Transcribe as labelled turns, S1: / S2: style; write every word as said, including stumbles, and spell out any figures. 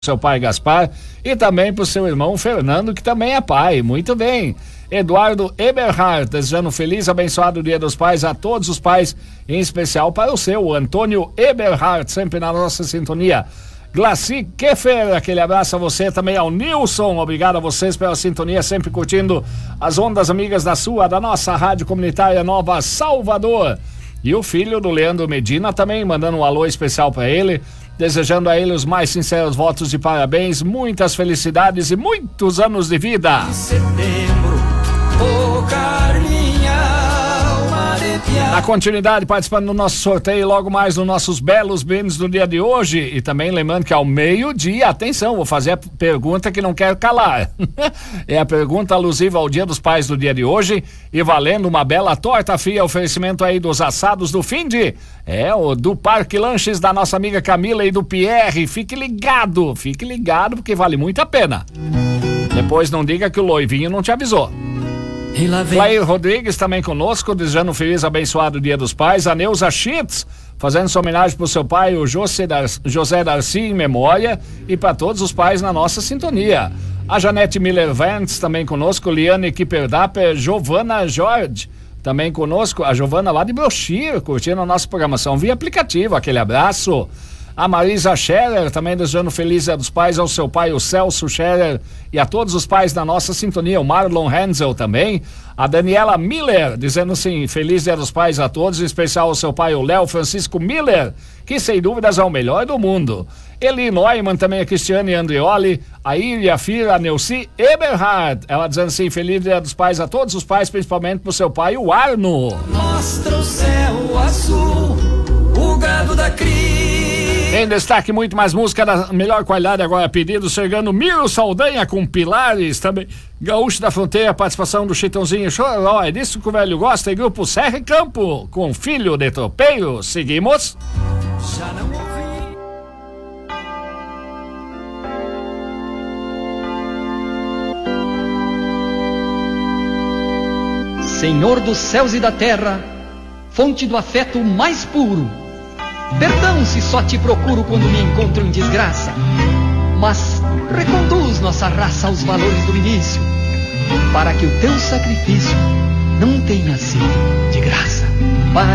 S1: seu pai Gaspar e também pro seu irmão Fernando, que também é pai. Muito bem. Eduardo Eberhard, desejando um feliz, abençoado Dia dos Pais a todos os pais, em especial para o seu, Antônio Eberhard, sempre na nossa sintonia. Glaci Keffer, aquele abraço a você, também ao Nilson, obrigado a vocês pela sintonia, sempre curtindo as ondas amigas da sua, da nossa rádio comunitária Nova Salvador. E o filho do Leandro Medina também, mandando um alô especial para ele, desejando a ele os mais sinceros votos de parabéns, muitas felicidades e muitos anos de vida. Em setembro, oh Carminha, alma arrepiada. Na continuidade, participando do nosso sorteio, logo mais nos nossos belos brindes do dia de hoje. E também lembrando que ao meio-dia, atenção, vou fazer a pergunta que não quero calar. É a pergunta alusiva ao Dia dos Pais do dia de hoje e valendo uma bela torta fria, oferecimento aí dos assados do Finde. É, o do Parque Lanches da nossa amiga Camila e do Pierre. Fique ligado, fique ligado porque vale muito a pena. Depois não diga que o Loivinho não te avisou. Clair Rodrigues também conosco, desejando um feliz abençoado Dia dos Pais. A Neuza Schitz, fazendo sua homenagem pro seu pai, o José, Dar- José Darcy, em memória, e para todos os pais na nossa sintonia. A Janete Miller Vance também conosco, Liane Kipperdapper, Giovana Jorge também conosco, a Giovana lá de Brochir, curtindo a nossa programação via aplicativo, aquele abraço. A Marisa Scherer, também desejando feliz Dia dos Pais ao seu pai, o Celso Scherer, e a todos os pais da nossa sintonia, o Marlon Hensel também. A Daniela Miller, dizendo assim, feliz Dia dos Pais a todos, em especial ao seu pai, o Léo Francisco Miller, que sem dúvidas é o melhor do mundo. Eli Neumann, também a Cristiane Andrioli, a Iria Fira, a Neuci Eberhard, ela dizendo assim, feliz Dia dos Pais a todos os pais, principalmente pro seu pai, o Arno.
S2: Mostra o céu azul, o gado da cria.
S1: Em destaque, muito mais música da melhor qualidade, agora pedido, chegando Miro Saldanha com Pilares, também Gaúcho da Fronteira, participação do Chitãozinho Chororó, é disso que o velho gosta, e grupo Serra e Campo, com Filho de Tropeiro. Seguimos.
S2: Já não ouvi.
S3: Senhor dos céus e da terra, fonte do afeto mais puro, perdão se só te procuro quando me encontro em desgraça, mas reconduz nossa raça aos valores do início, para que o teu sacrifício não tenha sido de graça.